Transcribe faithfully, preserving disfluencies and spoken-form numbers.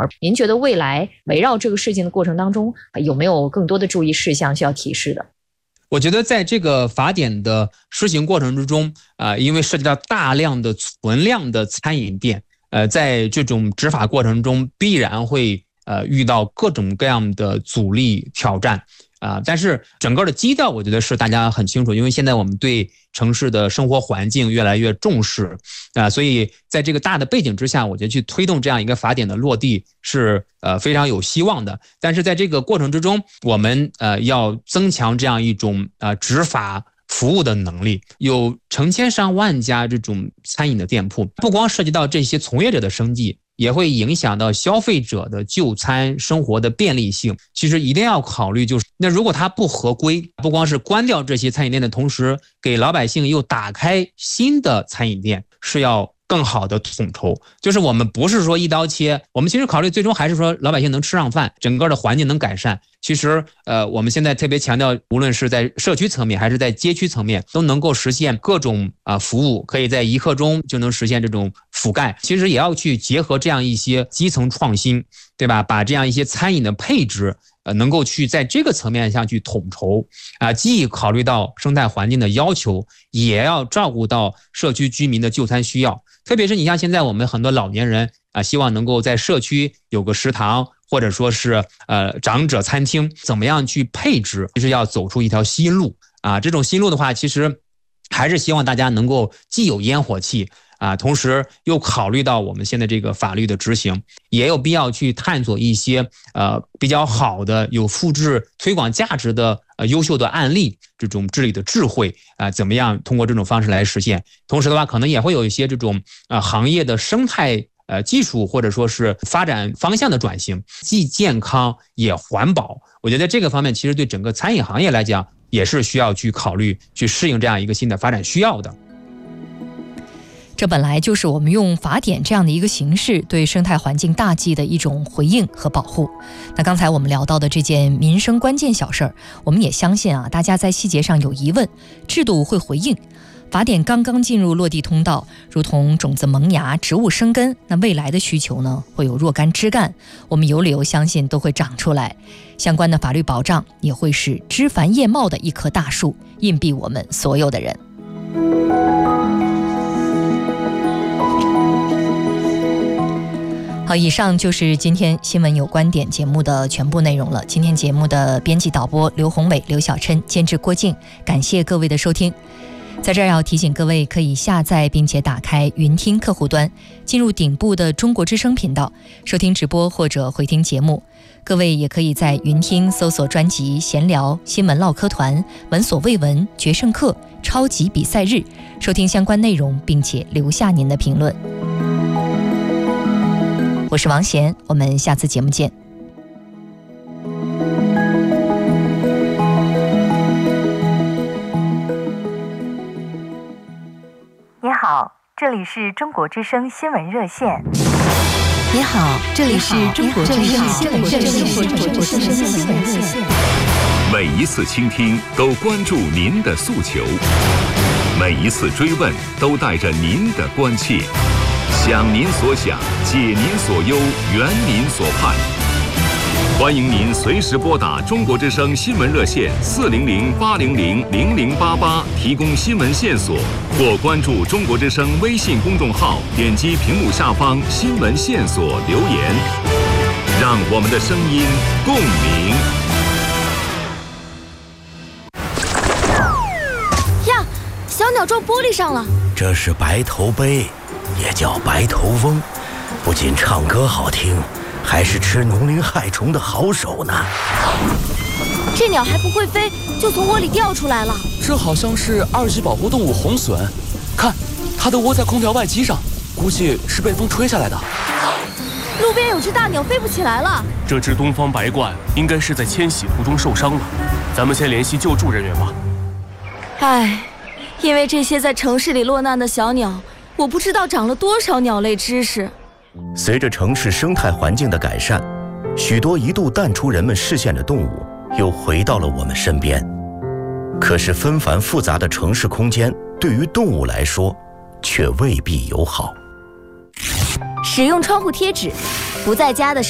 而您觉得未来围绕这个事情的过程当中，有没有更多的注意事项需要提示的？ 我觉得在这个法典的施行过程之中，啊、呃，因为涉及到大量的存量的餐饮店，呃，在这种执法过程中必然会呃遇到各种各样的阻力挑战。啊、呃，但是整个的基调，我觉得是大家很清楚，因为现在我们对城市的生活环境越来越重视啊、呃，所以在这个大的背景之下，我觉得去推动这样一个法典的落地是呃非常有希望的。但是在这个过程之中，我们呃要增强这样一种呃执法服务的能力，有成千上万家这种餐饮的店铺，不光涉及到这些从业者的生计，也会影响到消费者的就餐生活的便利性。其实一定要考虑，就是那如果它不合规，不光是关掉这些餐饮店的同时，给老百姓又打开新的餐饮店，是要更好的统筹。就是我们不是说一刀切，我们其实考虑最终还是说老百姓能吃上饭，整个的环境能改善。其实呃，我们现在特别强调，无论是在社区层面还是在街区层面，都能够实现各种啊、呃、服务，可以在一刻钟就能实现这种覆盖。其实也要去结合这样一些基层创新，对吧？把这样一些餐饮的配置呃，能够去在这个层面上去统筹啊、呃，既考虑到生态环境的要求，也要照顾到社区居民的就餐需要。特别是你像现在我们很多老年人啊、呃，希望能够在社区有个食堂，或者说是呃长者餐厅，怎么样去配置，就是要走出一条新路啊。这种新路的话，其实还是希望大家能够既有烟火气啊，同时又考虑到我们现在这个法律的执行，也有必要去探索一些呃比较好的有复制推广价值的呃优秀的案例，这种治理的智慧啊、呃，怎么样通过这种方式来实现？同时的话，可能也会有一些这种呃行业的生态呃技术或者说是发展方向的转型，既健康也环保。我觉得这个方面其实对整个餐饮行业来讲，也是需要去考虑去适应这样一个新的发展需要的。 这本来就是我们用法典这样的一个形式对生态环境大计的一种回应和保护。那刚才我们聊到的这件民生关键小事儿，我们也相信啊，大家在细节上有疑问，制度会回应。法典刚刚进入落地通道，如同种子萌芽，植物生根，那未来的需求呢，会有若干枝干，我们有理由相信都会长出来。相关的法律保障也会是枝繁叶茂的一棵大树，荫蔽我们所有的人。好，以上就是今天新闻有观点节目的全部内容了。今天节目的编辑导播刘宏伟、刘小琛，监制郭靖，感谢各位的收听。在这儿要提醒各位，可以下载并且打开云听客户端，进入顶部的中国之声频道，收听直播或者回听节目。各位也可以在云听搜索专辑闲聊、新闻唠嗑团、闻所未闻、决胜课、超级比赛日，收听相关内容，并且留下您的评论。我是王贤，我们下次节目见。 你好，这里是中国之声新闻热线。 你好，这里是中国之声新闻热线。 每一次倾听都关注您的诉求，每一次追问都带着您的关切。想您所想，解您所忧，圆您所盼。欢迎您随时拨打中国之声新闻热线四零零八零零零零八八提供新闻线索，或关注中国之声微信公众号，点击屏幕下方新闻线索留言，让我们的声音共鸣。 呀，小鸟撞玻璃上了。 这是白头鹎，也叫白头翁，不仅唱歌好听，还是吃农林害虫的好手呢。 这鸟还不会飞，就从窝里掉出来了。 这好像是二级保护动物红隼，看，它的窝在空调外机上，估计是被风吹下来的。 路边有只大鸟飞不起来了。 这只东方白鹳应该是在迁徙途中受伤了，咱们先联系救助人员吧。 唉，因为这些在城市里落难的小鸟，我不知道长了多少鸟类知识。 随着城市生态环境的改善，许多一度淡出人们视线的动物又回到了我们身边。可是纷繁复杂的城市空间对于动物来说却未必友好。 使用窗户贴纸，不在家的时候